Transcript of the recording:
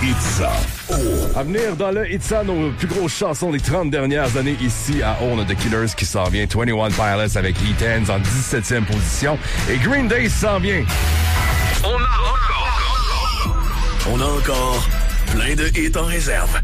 Itza. À venir dans le Itza, nos plus grosses chansons des 30 dernières années ici à On The Killers qui s'en vient. 21 Pilots avec Heat Hands en 17e position. Et Green Day s'en vient. On a encore plein de hits en réserve.